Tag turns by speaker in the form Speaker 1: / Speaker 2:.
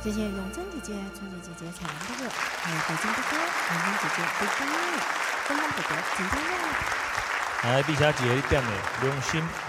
Speaker 1: 谢谢永贞姐姐、春姐姐姐、彩兰哥哥，还有北京哥哥、文英姐姐、北京妹、东方哥哥、紧张妹。
Speaker 2: 来，碧霞姐，你点的良心。